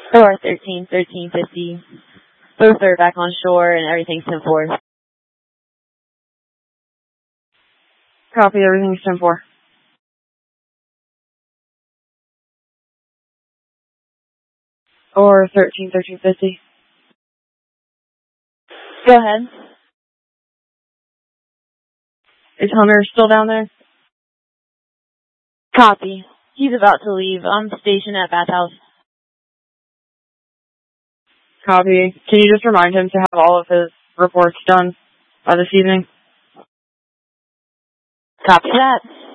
OR 1350. Both are back on shore and everything's 10-4. Copy, everything's 10-4. OR 1350. Go ahead. Is Hunter still down there? Copy. He's about to leave. I'm stationed at Bathhouse. Copy. Can you just remind him to have all of his reports done by this evening? Copy that.